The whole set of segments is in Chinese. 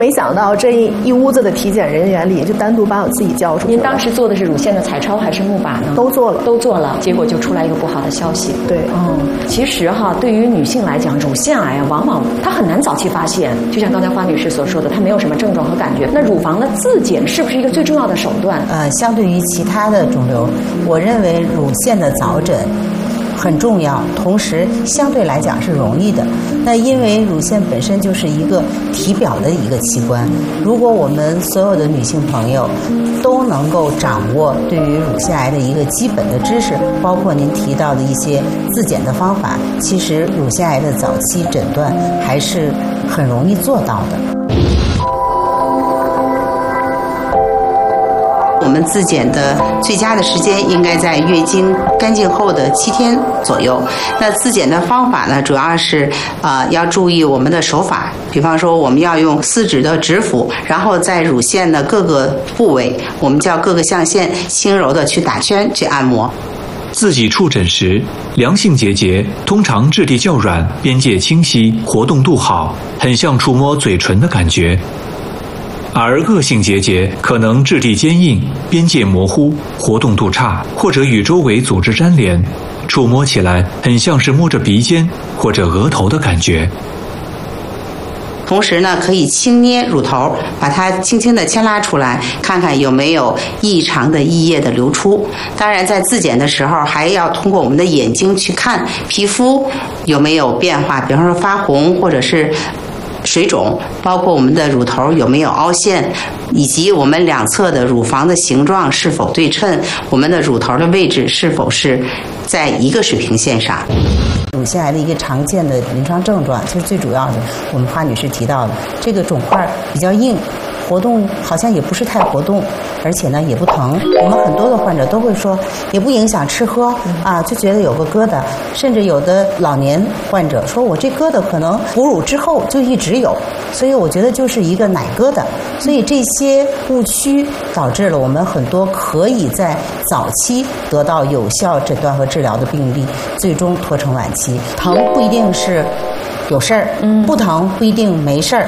没想到这一屋子的体检人员里，就单独把我自己叫出去。 您当时做的是乳腺的彩超还是钼靶呢？ 都做了， 都做了，结果就出来一个不好的消息。 对， 其实哈，对于女性来讲，乳腺癌啊，往往它很难早期发现。就像刚才花女士所说的，它没有什么症状和感觉。那乳房的自检是不是一个最重要的手段？ 相对于其他的肿瘤，我认为乳腺的早诊很重要，同时相对来讲是容易的。那因为乳腺本身就是一个体表的一个器官，如果我们所有的女性朋友都能够掌握对于乳腺癌的一个基本的知识，包括您提到的一些自检的方法，其实乳腺癌的早期诊断还是很容易做到的。我们自检的最佳的时间应该在月经干净后的7天左右。那自检的方法呢，主要是要注意我们的手法，比方说我们要用4指的指腹，然后在乳腺的各个部位，我们叫各个象限，轻柔的去打圈去按摩。 自己触诊时，良性结节通常质地较软，边界清晰，活动度好，很像触摸嘴唇的感觉。而恶性结节可能质地坚硬，边界模糊，活动度差，或者与周围组织粘连，触摸起来很像是摸着鼻尖或者额头的感觉。 同时呢，可以轻捏乳头，把它轻轻地牵拉出来，看看有没有异常的溢液的流出。当然，在自检的时候，还要通过我们的眼睛去看皮肤有没有变化，比方说发红或者是水肿，包括我们的乳头有没有凹陷，以及我们两侧的乳房的形状是否对称，我们的乳头的位置是否是在一个水平线上。乳腺癌的一个常见的临床症状，其实最主要的，我们花女士提到的，这个肿块比较硬，活动好像也不是太活动，而且呢也不疼。我们很多的患者都会说，也不影响吃喝啊，就觉得有个疙瘩，甚至有的老年患者说，我这疙瘩可能哺乳之后就一直有，所以我觉得就是一个奶疙瘩。所以这些误区导致了我们很多可以在早期得到有效诊断和治疗的病例，最终拖成晚期。疼不一定是有事儿，不疼不一定没事儿。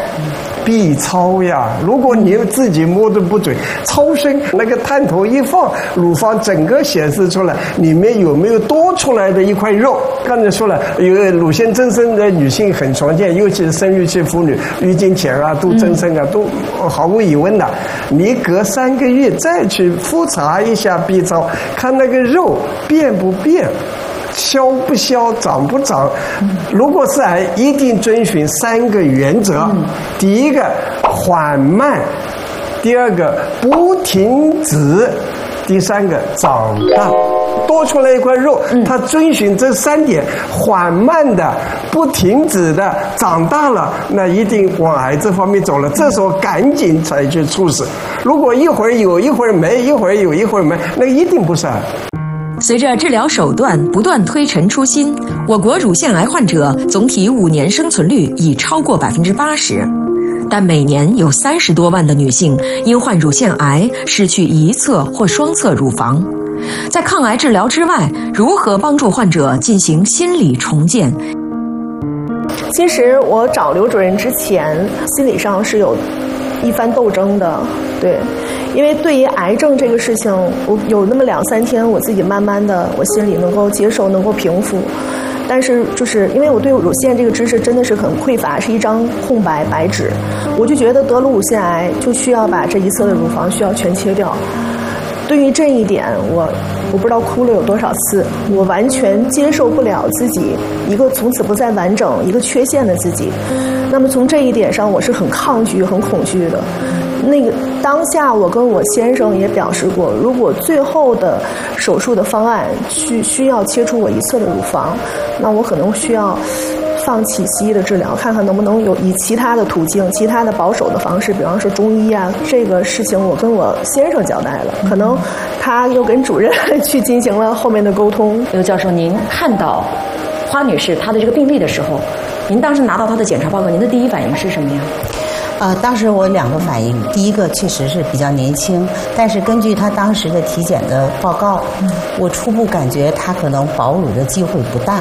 B 超呀，如果你自己摸得不准，超声那个探头一放，乳房整个显示出来里面有没有多出来的一块肉。刚才说了，有乳腺增生的女性很常见，尤其是生育期妇女，月经前啊都增生啊，都毫无疑问的。你隔3个月再去复查一下 B 超，看那个肉变不变，消不消，长不长。如果是癌，一定遵循3个原则。第一个缓慢，第二个不停止，第三个长大。多出来一块肉，它遵循这3点，缓慢的、不停止的长大了，那一定往癌这方面走了。这时候赶紧采取措施。如果一会儿有一会儿没，一会儿有一会儿没，那一定不是癌。 随着治疗手段不断推陈出新，我国乳腺癌患者总体5年生存率已超过80%，但每年有30多万的女性因患乳腺癌失去一侧或双侧乳房。在抗癌治疗之外，如何帮助患者进行心理重建？ 其实我找刘主任之前，心理上是有一番斗争的，对。因为对于癌症这个事情，我有那么2-3天，我自己慢慢的，我心里能够接受，能够平复。但是就是因为我对乳腺这个知识真的是很匮乏，是一张空白白纸，我就觉得得了乳腺癌就需要把这一侧的乳房需要全切掉。对于这一点，我不知道哭了有多少次，我完全接受不了自己一个从此不再完整、一个缺陷的自己。那么从这一点上，我是很抗拒、很恐惧的。那个当下，我跟我先生也表示过，如果最后的手术的方案需要切除我一侧的乳房，那我可能需要放弃西医的治疗，看看能不能有以其他的途径、其他的保守的方式，比方说中医啊。这个事情我跟我先生交代了，可能他又跟主任去进行了后面的沟通。 刘教授，您看到花女士她的这个病例的时候，您当时拿到她的检查报告，您的第一反应是什么呀？ 当时我2个反应，第一个确实是比较年轻，但是根据他当时的体检的报告，我初步感觉他可能保乳的机会不大。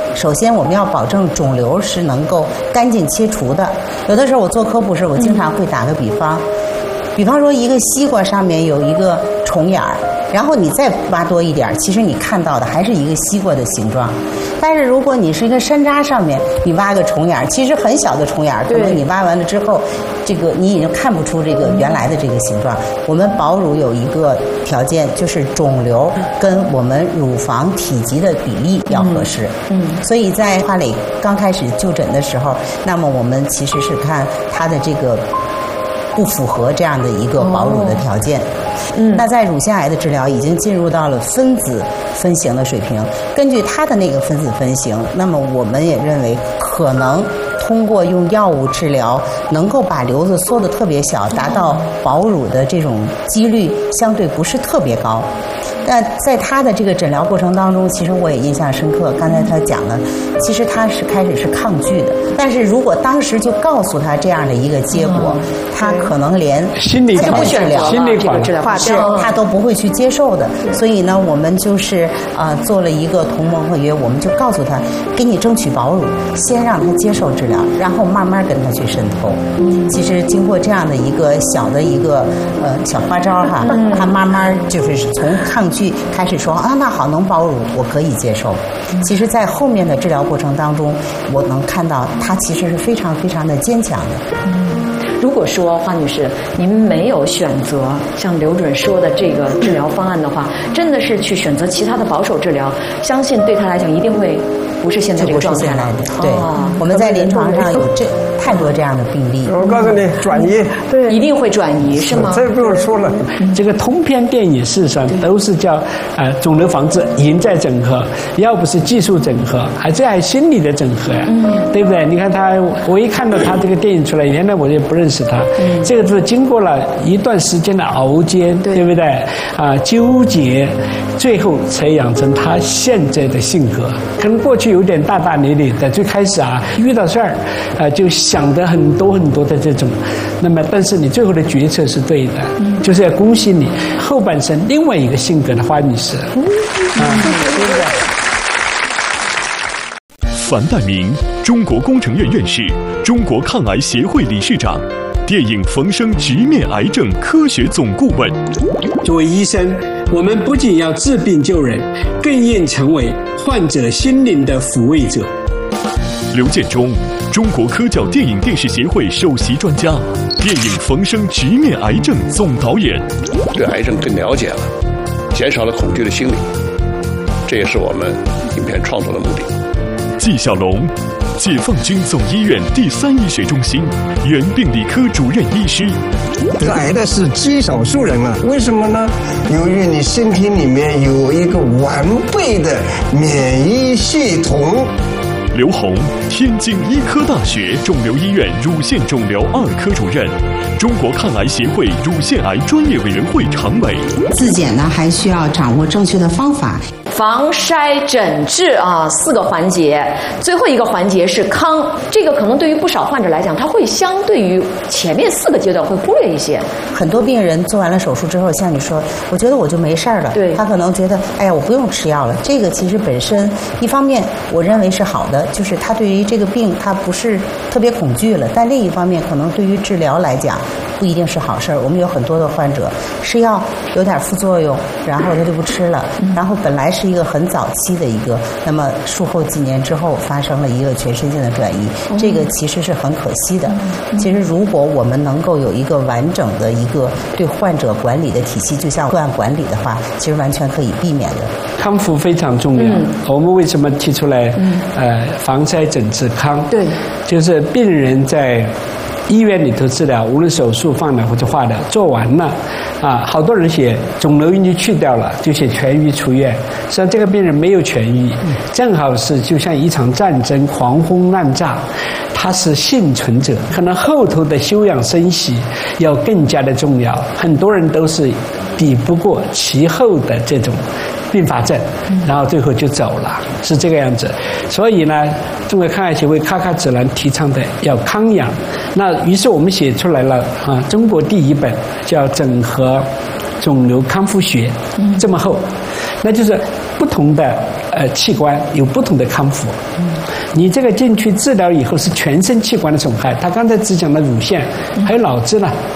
首先我们要保证肿瘤是能够干净切除的。有的时候我做科普时，我经常会打个比方，比方说一个西瓜上面有一个虫眼儿，然后你再挖多一点，其实你看到的还是一个西瓜的形状。但是如果你是一个山楂上面，你挖个虫眼儿，其实很小的虫眼儿，可能你挖完了之后，这个你已经看不出这个原来的这个形状。我们保乳有一个条件，就是肿瘤跟我们乳房体积的比例要合适。所以在花蕾刚开始就诊的时候，那么我们其实是看它的这个不符合这样的一个保乳的条件。那在乳腺癌的治疗已经进入到了分子分型的水平，根据它的那个分子分型，那么我们也认为可能通过用药物治疗能够把瘤子缩得特别小，达到保乳的这种几率相对不是特别高。但在他的这个诊疗过程当中，其实我也印象深刻。刚才他讲了，其实他是开始是抗拒的，但是如果当时就告诉他这样的一个结果，他可能连心理治疗、 心理治疗是他都不会去接受的。所以呢，我们就是做了一个同盟合约，我们就告诉他，给你争取保乳，先让他接受治疗，然后慢慢跟他去渗透。其实经过这样的一个小的一个小花招哈，他慢慢就是从抗拒开始说那好，能保乳我可以接受。其实在后面的治疗过程当中，我能看到他其实是非常非常的坚强的。 如果说花女士您没有选择像刘主任说的这个治疗方案的话，真的是去选择其他的保守治疗，相信对他来讲一定会不是现在这个状态了。 对，我们在临床上有太多这样的病例。 我告诉你，转移， 对，一定会转移，是吗？ 这不用说了。 这个通篇电影事实上都是叫肿瘤防治赢在整合，要不是技术整合，还心理的整合呀，对不对？你看他，我一看到他这个电影出来，原来我就不认识他，这个是经过了一段时间的熬煎，对不对？纠结，最后才养成他现在的性格。可能过去有点大大咧咧的，最开始遇到事儿就想得很多很多的这种，那么但是你最后的决策是对的，就是要恭喜你后半生另外一个性格的花女士。 樊代明，中国工程院院士，中国抗癌协会理事长，电影《冯生直面癌症》科学总顾问。 作为医生，我们不仅要治病救人，更应成为患者心灵的抚慰者。 刘建中，中国科教电影电视协会首席专家，电影《冯生直面癌症》总导演。 对癌症更了解了，减少了恐惧的心理，这也是我们影片创作的目的。 纪晓龙，解放军总医院第3医学中心原病理科主任医师。 得癌的是极少数人啊，为什么呢？由于你身体里面有一个完备的免疫系统。 刘洪，天津医科大学肿瘤医院乳腺肿瘤2科主任，中国抗癌协会乳腺癌专业委员会常委。 自检呢，还需要掌握正确的方法。 防筛诊治4个环节，最后一个环节是康。这个可能对于不少患者来讲，他会相对于前面4个阶段会忽略一些。 很多病人做完了手术之后，像你说，我觉得我就没事了。 对， 他可能觉得，哎呀，我不用吃药了。这个其实本身一方面我认为是好的，就是他对于这个病他不是特别恐惧了，但另一方面可能对于治疗来讲不一定是好事儿。我们有很多的患者吃药有点副作用，然后他就不吃了，然后本来是一个很早期的一个，那么术后几年之后发生了一个全身性的转移，这个其实是很可惜的。其实如果我们能够有一个完整的一个对患者管理的体系，就像个案管理的话，其实完全可以避免的。 康复非常重要。我们为什么提出来防筛诊治康？对，就是病人在医院里头治疗，无论手术、放疗或者化疗做完了好多人写肿瘤已经去掉了，就写痊愈出院。实际上这个病人没有痊愈，正好是就像一场战争狂轰滥炸，他是幸存者，可能后头的休养生息要更加的重要。很多人都是抵不过其后的这种并发症，然后最后就走了，是这个样子。所以呢，中国抗癌协会咔咔指南提倡的要康养。那于是我们写出来了中国第一本叫整合肿瘤康复学，这么厚，那就是不同的器官有不同的康复。你这个进去治疗以后是全身器官的损害，他刚才只讲了乳腺，还有脑子呢，